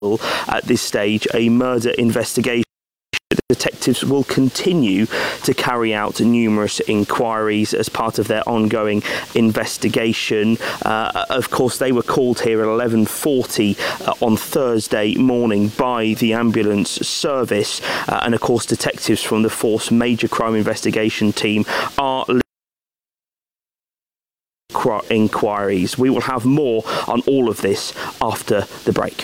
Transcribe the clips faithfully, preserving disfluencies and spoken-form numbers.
At this stage, a murder investigation. Detectives will continue to carry out numerous inquiries as part of their ongoing investigation. Uh, of course, they were called here at eleven forty uh, on Thursday morning by the ambulance service. Uh, and of course, detectives from the Force Major Crime Investigation Team are inquiries. We will have more on all of this after the break.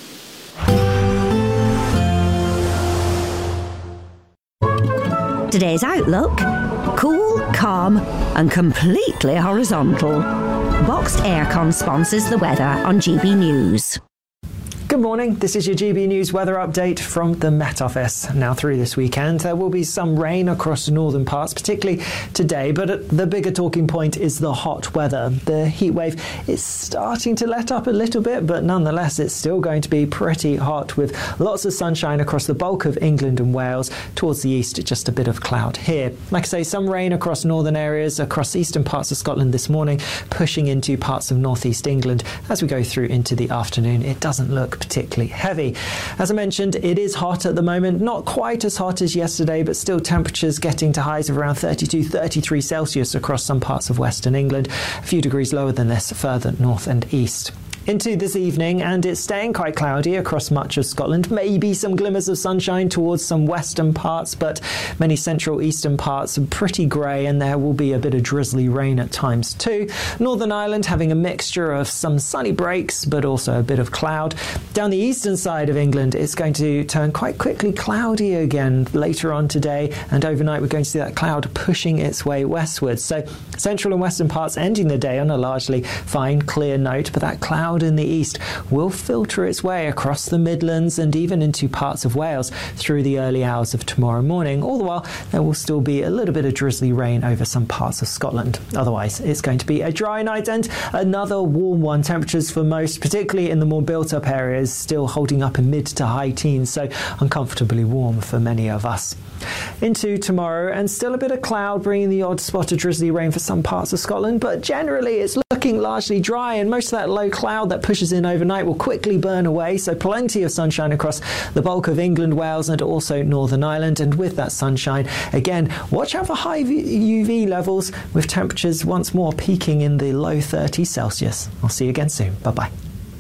Today's outlook: cool, calm and completely horizontal. Boxed Aircon sponsors the weather on G B News. Good morning, this is your G B News weather update from the Met Office. Now through this weekend there will be some rain across the northern parts, particularly today, but the bigger talking point is the hot weather. The heat wave is starting to let up a little bit, but nonetheless it's still going to be pretty hot with lots of sunshine across the bulk of England and Wales. Towards the east, just a bit of cloud here. Like I say, some rain across northern areas, across eastern parts of Scotland this morning, pushing into parts of northeast England. As we go through into the afternoon, it doesn't look particularly heavy. As I mentioned, it is hot at the moment, not quite as hot as yesterday, but still temperatures getting to highs of around thirty-two, thirty-three Celsius across some parts of western England, a few degrees lower than this further north and east. Into this evening, and it's staying quite cloudy across much of Scotland. Maybe some glimmers of sunshine towards some western parts, but many central eastern parts are pretty grey, and there will be a bit of drizzly rain at times too. Northern Ireland having a mixture of some sunny breaks, but also a bit of cloud. Down the eastern side of England, it's going to turn quite quickly cloudy again later on today, and overnight we're going to see that cloud pushing its way westwards. So central and western parts ending the day on a largely fine, clear note, but that cloud in the east will filter its way across the Midlands and even into parts of Wales through the early hours of tomorrow morning. All the while, there will still be a little bit of drizzly rain over some parts of Scotland. Otherwise, it's going to be a dry night and another warm one. Temperatures for most, particularly in the more built-up areas, still holding up in mid to high teens, so uncomfortably warm for many of us. Into tomorrow, and still a bit of cloud, bringing the odd spot of drizzly rain for some parts of Scotland, but generally it's looking largely dry, and most of that low cloud that pushes in overnight will quickly burn away, so plenty of sunshine across the bulk of England, Wales and also Northern Ireland. And with that sunshine, again, watch out for high U V levels, with temperatures once more peaking in the low thirties Celsius. I'll see you again soon. Bye-bye.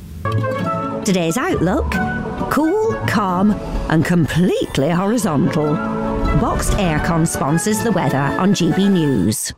Today's outlook: cool, calm and completely horizontal. Boxed Aircon sponsors the weather on G B News.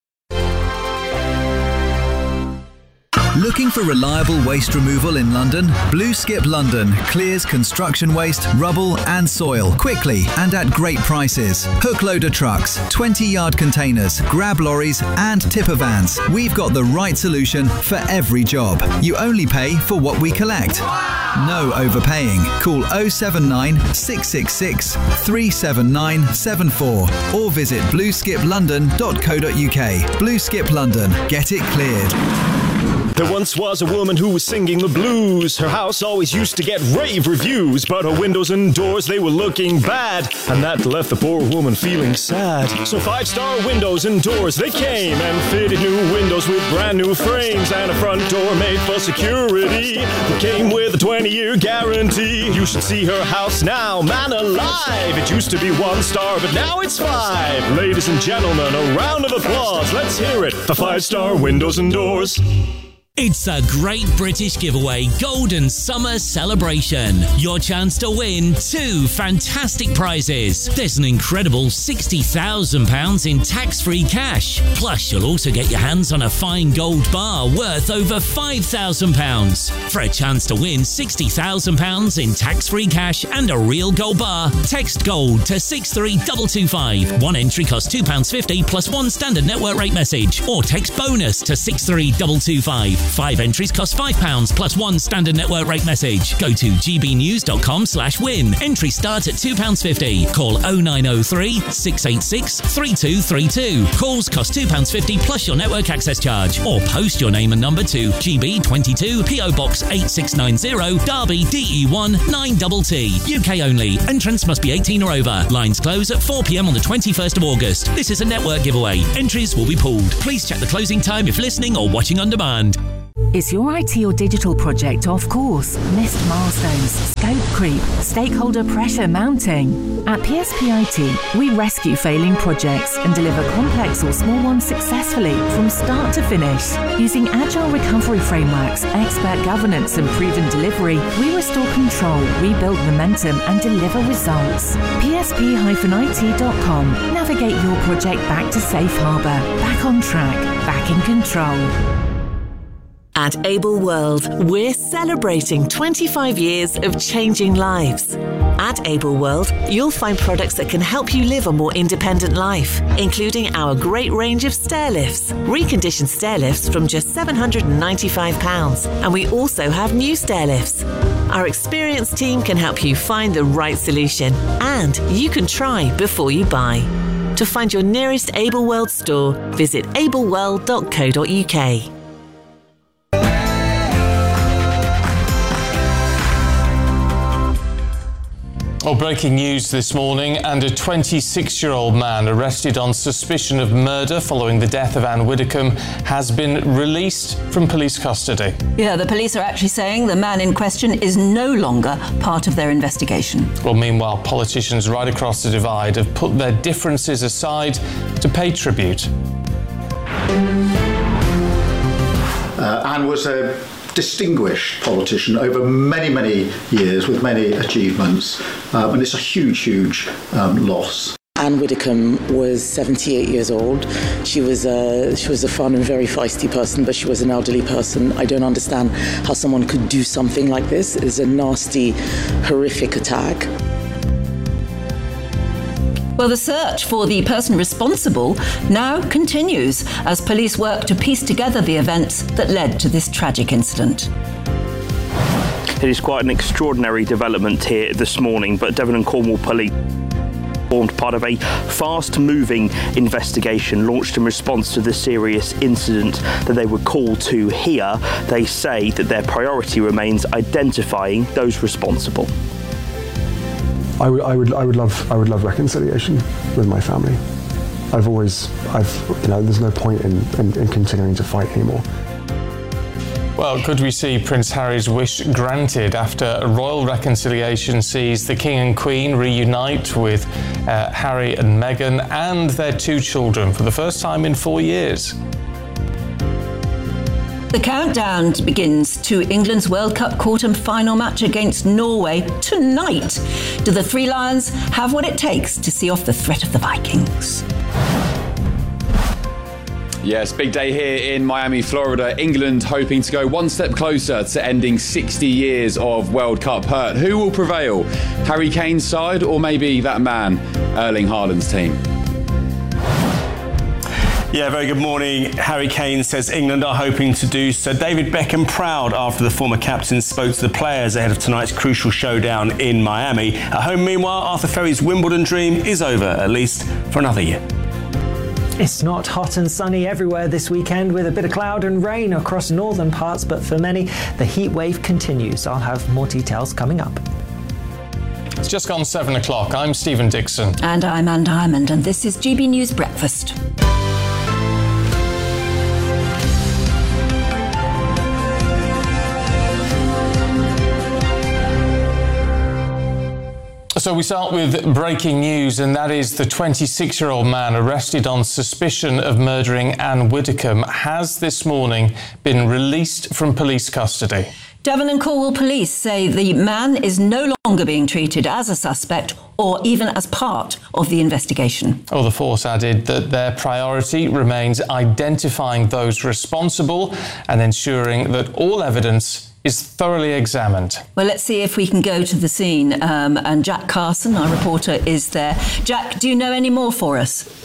Looking for reliable waste removal in London? Blue Skip London clears construction waste, rubble and soil quickly and at great prices. Hook loader trucks, twenty yard containers, grab lorries and tipper vans. We've got the right solution for every job. You only pay for what we collect. No overpaying. Call oh seven nine, six six six, three seven nine seven four or visit blue skip london dot co dot uk. Blue Skip London. Get it cleared. There once was a woman who was singing the blues. Her house always used to get rave reviews, but her windows and doors, they were looking bad, and that left the poor woman feeling sad. So Five Star Windows and Doors, they came and fitted new windows with brand new frames and a front door made for security that came with a twenty year guarantee. You should see her house now, man alive. It used to be one star, but now it's five. Ladies and gentlemen, a round of applause. Let's hear it for Five Star Windows and Doors. It's a Great British Giveaway Golden Summer Celebration. Your chance to win two fantastic prizes. There's an incredible sixty thousand pounds in tax-free cash. Plus, you'll also get your hands on a fine gold bar worth over five thousand pounds. For a chance to win sixty thousand pounds in tax-free cash and a real gold bar, text GOLD to six three two two five. One entry costs two pounds fifty plus one standard network rate message. Or text BONUS to six three two two five. Five entries cost five pounds plus one standard network rate message. Go to gbnews.com slash win. Entry start at two pounds fifty. Call oh nine oh three, six eight six, three two three two. Calls cost two pounds fifty plus your network access charge. Or post your name and number to G B twenty-two, P O Box eight six nine zero, Derby, D E one nine T T. U K only. Entrance must be eighteen or over. Lines close at four p m on the twenty-first of August. This is a network giveaway. Entries will be pulled. Please check the closing time if listening or watching on demand. Is your I T or digital project off course? Missed milestones, scope creep, stakeholder pressure mounting? At P S P I T, we rescue failing projects and deliver complex or small ones successfully from start to finish. Using agile recovery frameworks, expert governance and proven delivery, we restore control, rebuild momentum and deliver results. P S P I T dot com. Navigate your project back to safe harbour, back on track, back in control. At Able World, we're celebrating twenty-five years of changing lives. At Able World, you'll find products that can help you live a more independent life, including our great range of stair lifts, reconditioned stair lifts from just seven hundred ninety-five pounds, and we also have new stair lifts. Our experienced team can help you find the right solution, and you can try before you buy. To find your nearest Able World store, visit able world dot co dot U K. Well, breaking news this morning, and a twenty-six-year-old man arrested on suspicion of murder following the death of Anne Widdecombe has been released from police custody. Yeah, the police are actually saying the man in question is no longer part of their investigation. Well, meanwhile, politicians right across the divide have put their differences aside to pay tribute. Uh, Anne was a distinguished politician over many, many years with many achievements, um, and it's a huge, huge um, loss. Anne Widdecombe was seventy-eight years old. She was a, she was a fun and very feisty person, but she was an elderly person. I don't understand how someone could do something like this. It's a nasty, horrific attack. Well, the search for the person responsible now continues as police work to piece together the events that led to this tragic incident. It is quite an extraordinary development here this morning, but Devon and Cornwall Police formed part of a fast-moving investigation launched in response to the serious incident that they were called to here. They say that their priority remains identifying those responsible. I would, I would, I would love, I would love reconciliation with my family. I've always, I've, you know, there's no point in, in, in continuing to fight anymore. Well, could we see Prince Harry's wish granted after a royal reconciliation sees the King and Queen reunite with uh, Harry and Meghan and their two children for the first time in four years? The countdown begins to England's World Cup quarter final match against Norway tonight. Do the Three Lions have what it takes to see off the threat of the Vikings? Yes, big day here in Miami, Florida. England hoping to go one step closer to ending sixty years of World Cup hurt. Who will prevail? Harry Kane's side or maybe that man, Erling Haaland's team? Yeah, very good morning. Harry Kane says England are hoping to do so. David Beckham proud after the former captain spoke to the players ahead of tonight's crucial showdown in Miami. At home, meanwhile, Arthur Ferry's Wimbledon dream is over, at least for another year. It's not hot and sunny everywhere this weekend, with a bit of cloud and rain across northern parts, but for many, the heat wave continues. I'll have more details coming up. It's just gone seven o'clock. I'm Stephen Dixon. And I'm Anne Diamond, and this is G B News Breakfast. So we start with breaking news, and that is the twenty-six-year-old man arrested on suspicion of murdering Anne Widdecombe has this morning been released from police custody. Devon and Cornwall Police say the man is no longer being treated as a suspect or even as part of the investigation. Oh, the force added that their priority remains identifying those responsible and ensuring that all evidence is thoroughly examined. Well, let's see if we can go to the scene. Um, and Jack Carson, our reporter, is there. Jack, do you know any more for us?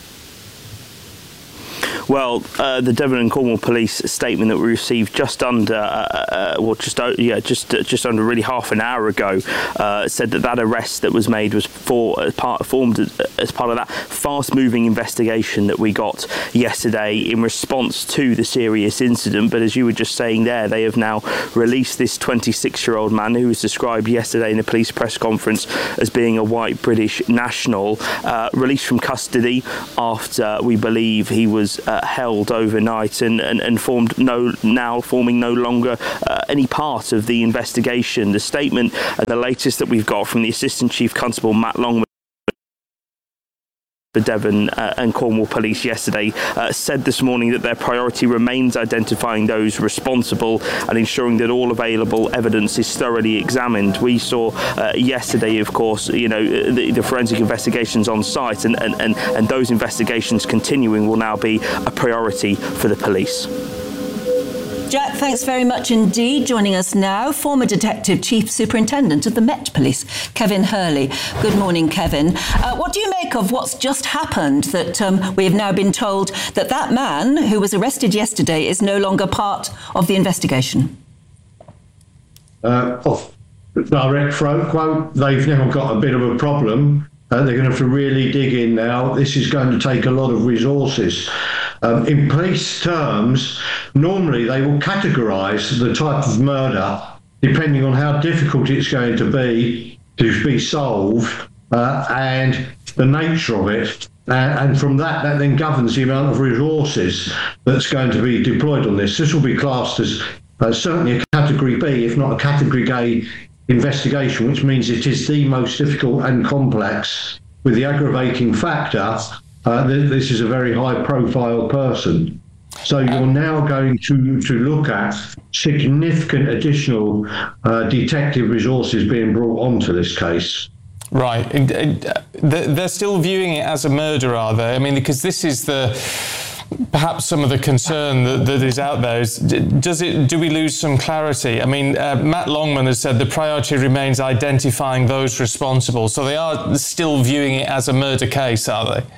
Well, uh, the Devon and Cornwall Police statement that we received just under, uh, uh, well, just uh, yeah, just uh, just under really half an hour ago, uh, said that that arrest that was made was for uh, part formed as part of that fast-moving investigation that we got yesterday in response to the serious incident. But as you were just saying there, they have now released this twenty-six-year-old man who was described yesterday in a police press conference as being a white British national, uh, released from custody after we believe he was. Uh, uh, held overnight and, and, and formed no now forming no longer uh, any part of the investigation. The statement, uh, the latest that we've got from the Assistant Chief Constable Matt Longman for Devon uh, and Cornwall Police yesterday uh, said this morning that their priority remains identifying those responsible and ensuring that all available evidence is thoroughly examined. We saw uh, yesterday, of course, you know, the, the forensic investigations on site, and, and, and, and those investigations continuing will now be a priority for the police. Jack, thanks very much indeed. Joining us now, former Detective Chief Superintendent of the Met Police, Kevin Hurley. Good morning, Kevin. Uh, what do you make of what's just happened, that um, we have now been told that that man who was arrested yesterday is no longer part of the investigation? Uh, off direct throat quote, they've now got a bit of a problem. Uh, they're going to have to really dig in now. This is going to take a lot of resources. Um, in police terms, normally they will categorise the type of murder depending on how difficult it's going to be to be solved uh, and the nature of it. Uh, and from that, that then governs the amount of resources that's going to be deployed on this. This will be classed as uh, certainly a Category B, if not a Category A investigation, which means it is the most difficult and complex, with the aggravating factor uh, th- this is a very high profile person. So you're now going to, to look at significant additional uh, detective resources being brought onto this case. Right. They're still viewing it as a murder, are they? I mean, because this is the... Perhaps some of the concern that, that is out there is, does it, do we lose some clarity? I mean, uh, Matt Longman has said the priority remains identifying those responsible. So they are still viewing it as a murder case, are they?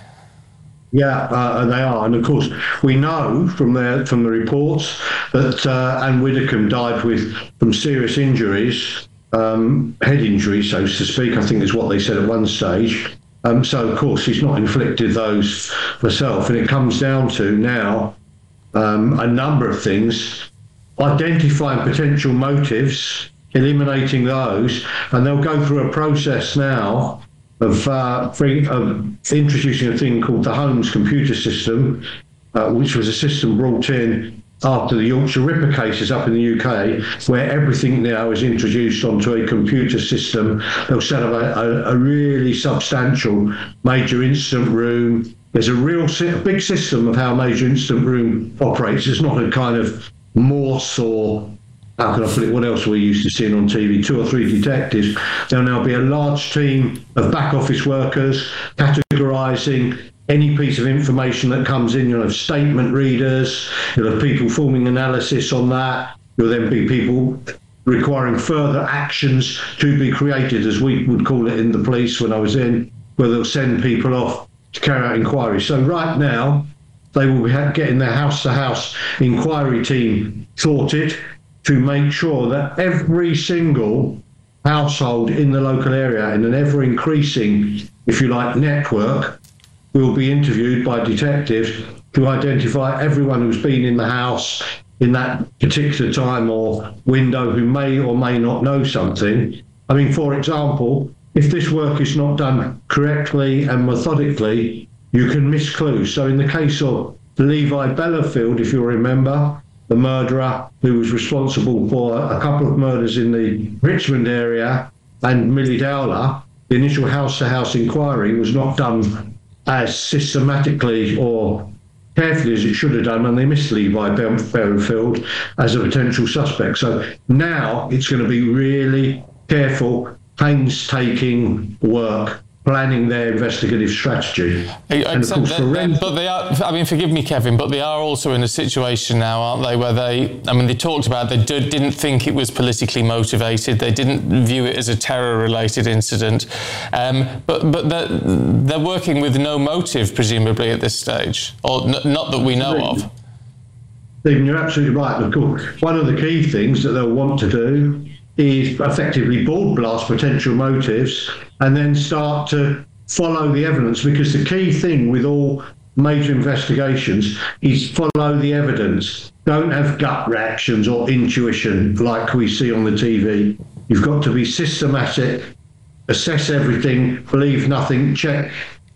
Yeah, uh, they are. And of course, we know from the, from the reports that uh, Anne Widdecombe died with from serious injuries, um, head injuries, so to speak, I think is what they said at one stage. Um, so, of course, she's not inflicted those herself. And it comes down to now um, a number of things, identifying potential motives, eliminating those, and they'll go through a process now of, uh, free, of introducing a thing called the Holmes computer system, uh, which was a system brought in after the Yorkshire Ripper cases up in the U K, where everything now is introduced onto a computer system. They'll set up a, a, a really substantial major incident room. There's a real a big system of how a major incident room operates. It's not a kind of Morse or, how can I put it, what else are we used to seeing on T V, two or three detectives. There'll now be a large team of back office workers categorising any piece of information that comes in. You'll have statement readers, you'll have people forming analysis on that, there'll then be people requiring further actions to be created, as we would call it in the police when I was in, where they'll send people off to carry out inquiries. So right now, they will be getting their house-to-house inquiry team sorted to make sure that every single household in the local area, in an ever-increasing, if you like, network, will be interviewed by detectives to identify everyone who's been in the house in that particular time or window who may or may not know something. I mean, for example, if this work is not done correctly and methodically, you can miss clues. So in the case of Levi Bellafield, if you remember, the murderer who was responsible for a couple of murders in the Richmond area, and Millie Dowler, the initial house-to-house inquiry was not done as systematically or carefully as it should have done, and they missed Levi Bellafield as a potential suspect. So now it's going to be really careful, painstaking work, planning their investigative strategy. And of course, that, but they are, I mean, forgive me, Kevin, but they are also in a situation now, aren't they, where they, I mean, they talked about they did, didn't think it was politically motivated, they didn't view it as a terror-related incident, um, but but they're, they're working with no motive, presumably, at this stage, or n- not that we know of. Stephen, you're absolutely right. Of course, one of the key things that they'll want to do is effectively broad blast potential motives and then start to follow the evidence, because the key thing with all major investigations is follow the evidence. Don't have gut reactions or intuition like we see on the T V. You've got to be systematic, assess everything, believe nothing, check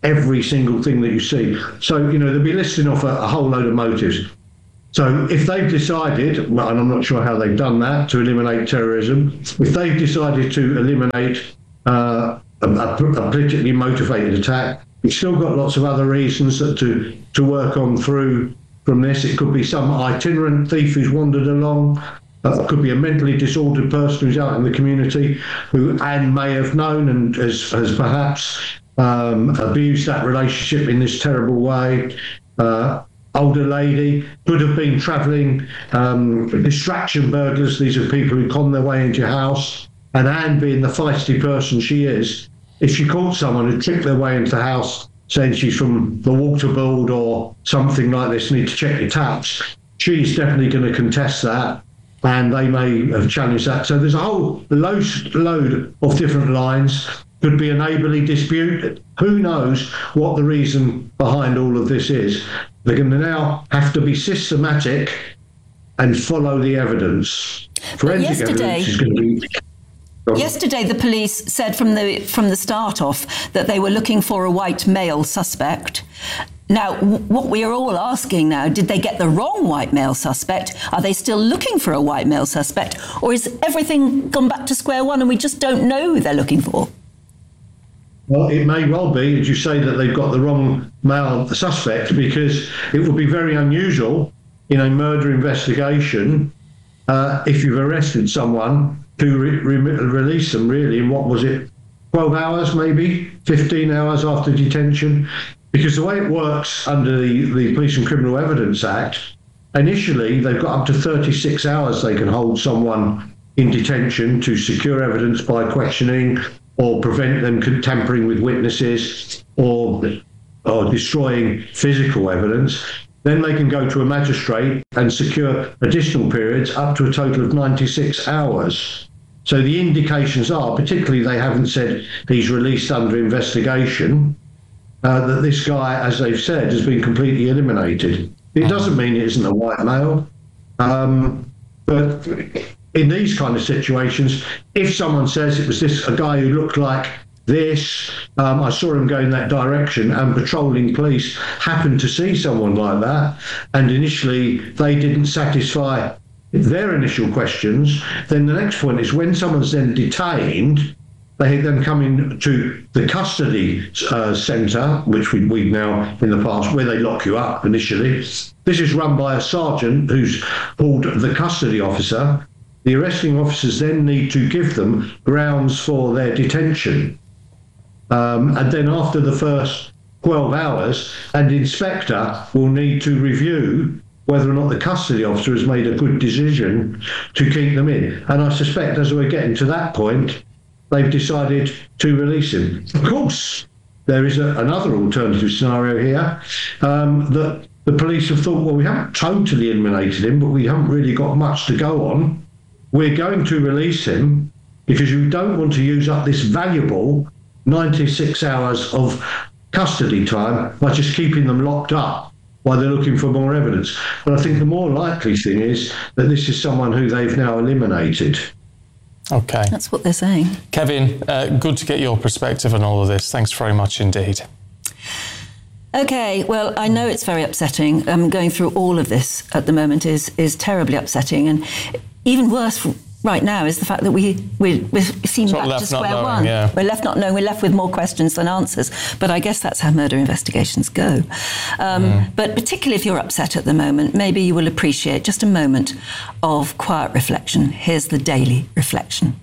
every single thing that you see. So, you know, they'll be listing off a, a whole load of motives. So if they've decided, well, and I'm not sure how they've done that, to eliminate terrorism, if they've decided to eliminate uh, a, a, a politically motivated attack, it's still got lots of other reasons that to, to work on through from this. It could be some itinerant thief who's wandered along. Uh, it could be a mentally disordered person who's out in the community who Anne may have known and has, has perhaps um, abused that relationship in this terrible way. Uh, older lady, could have been travelling, um, distraction burglars. These are people who con their way into your house. And Anne, being the feisty person she is, if she caught someone who tricked their way into the house, saying she's from the water board or something like this, need to check your taps, she's definitely going to contest that, and they may have challenged that. So there's a whole load, load of different lines. Could be a neighbourly dispute. Who knows what the reason behind all of this is? They're going to now have to be systematic and follow the evidence. Forensic evidence is going to be... Yesterday, the police said from the from the start off that they were looking for a white male suspect. Now, w- what we are all asking now, did they get the wrong white male suspect? Are they still looking for a white male suspect? Or is everything gone back to square one and we just don't know who they're looking for? Well, it may well be, as you say, that they've got the wrong male suspect, because it would be very unusual in a murder investigation uh, if you've arrested someone to re- re- release them, really, in what was it, twelve hours maybe, fifteen hours after detention? Because the way it works under the, the Police and Criminal Evidence Act, initially they've got up to thirty-six hours they can hold someone in detention to secure evidence by questioning or prevent them tampering with witnesses or, or destroying physical evidence. Then they can go to a magistrate and secure additional periods up to a total of ninety-six hours. So the indications are, particularly they haven't said he's released under investigation, uh, that this guy, as they've said, has been completely eliminated. It doesn't mean it isn't a white male, um, but in these kind of situations, if someone says it was this a guy who looked like this, um, I saw him going that direction, and patrolling police happened to see someone like that, and initially they didn't satisfy their initial questions, then the next point is when someone's then detained, they then come into the custody uh, centre, which we, we've now in the past, where they lock you up initially. This is run by a sergeant who's called the custody officer. The arresting officers then need to give them grounds for their detention. Um, and then after the first twelve hours, an inspector will need to review whether or not the custody officer has made a good decision to keep them in. And I suspect as we're getting to that point, they've decided to release him. Of course, there is a, another alternative scenario here, um, that the police have thought, well, we haven't totally eliminated him, but we haven't really got much to go on. We're going to release him because you don't want to use up this valuable ninety-six hours of custody time by just keeping them locked up while they're looking for more evidence. But I think the more likely thing is that this is someone who they've now eliminated. Okay. That's what they're saying. Kevin, uh, good to get your perspective on all of this. Thanks very much indeed. Okay, well, I know it's very upsetting. Um, going through all of this at the moment is is terribly upsetting, and even worse right now is the fact that we we we seem Sort of back to left not square knowing, one. yeah. We're left not knowing. We're left with more questions than answers. But I guess that's how murder investigations go. Um, Mm. But particularly if you're upset at the moment, maybe you will appreciate just a moment of quiet reflection. Here's the daily reflection.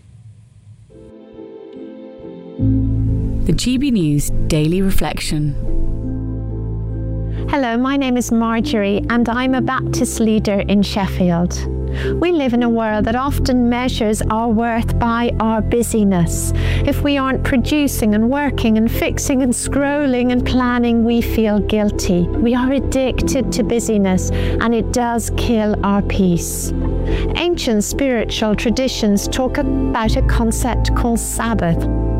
The G B News Daily Reflection. Hello, my name is Marjorie and I'm a Baptist leader in Sheffield. We live in a world that often measures our worth by our busyness. If we aren't producing and working and fixing and scrolling and planning, we feel guilty. We are addicted to busyness and it does kill our peace. Ancient spiritual traditions talk about a concept called Sabbath.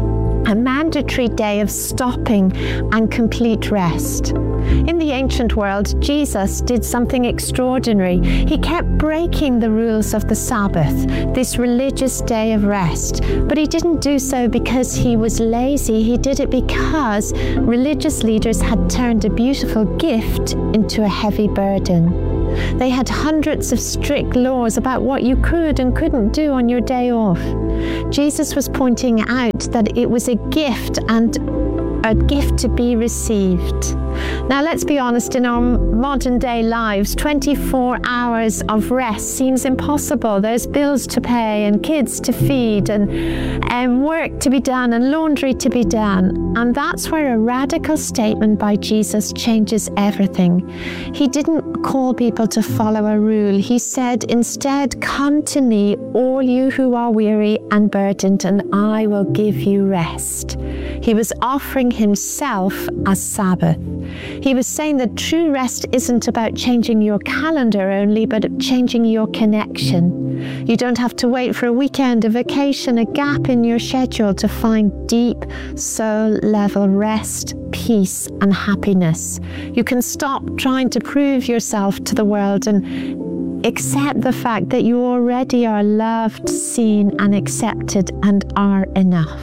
a mandatory day of stopping and complete rest. In the ancient world, Jesus did something extraordinary. He kept breaking the rules of the Sabbath, this religious day of rest. But he didn't do so because he was lazy. He did it because religious leaders had turned a beautiful gift into a heavy burden. They had hundreds of strict laws about what you could and couldn't do on your day off. Jesus was pointing out that it was a gift and a gift to be received. Now, let's be honest, in our modern day lives, twenty-four hours of rest seems impossible. There's bills to pay and kids to feed and, and work to be done and laundry to be done. And that's where a radical statement by Jesus changes everything. He didn't call people to follow a rule. He said, instead, come to me, all you who are weary and burdened, and I will give you rest. He was offering himself as Sabbath. He was saying that true rest isn't about changing your calendar only, but changing your connection. You don't have to wait for a weekend, a vacation, a gap in your schedule to find deep soul-level rest, peace, and happiness. You can stop trying to prove yourself to the world and accept the fact that you already are loved, seen, and accepted and are enough.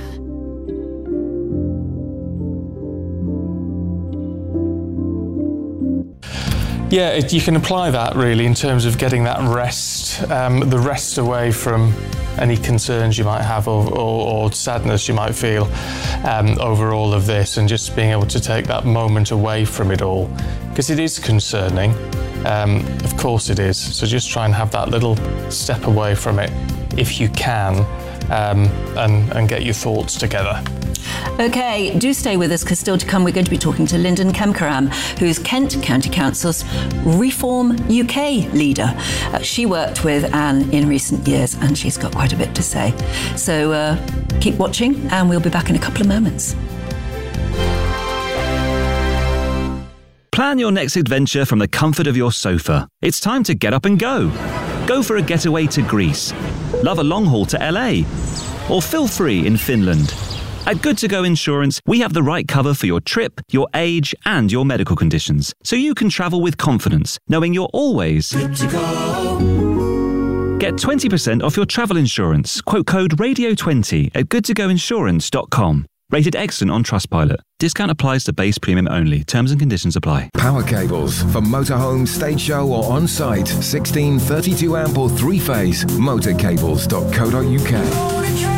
Yeah, it, you can apply that really in terms of getting that rest, um, the rest away from any concerns you might have or, or, or sadness you might feel um, over all of this, and just being able to take that moment away from it all. Because it is concerning, um, of course it is. So just try and have that little step away from it if you can, um, and, and get your thoughts together. OK, do stay with us, because still to come we're going to be talking to Lyndon Kemkeram, who's Kent County Council's Reform U K leader. Uh, she worked with Anne in recent years and she's got quite a bit to say. So uh, keep watching and we'll be back in a couple of moments. Plan your next adventure from the comfort of your sofa. It's time to get up and go. Go for a getaway to Greece. Love a long haul to L A. Or feel free in Finland. At Good to Go Insurance, we have the right cover for your trip, your age, and your medical conditions, so you can travel with confidence, knowing you're always good to go. Get twenty percent off your travel insurance. Quote code radio twenty at good to go insurance dot com. Rated excellent on Trustpilot. Discount applies to base premium only. Terms and conditions apply. Power cables for motorhome, stage show or on-site. sixteen, thirty-two amp or three-phase. motorcables dot co dot uk.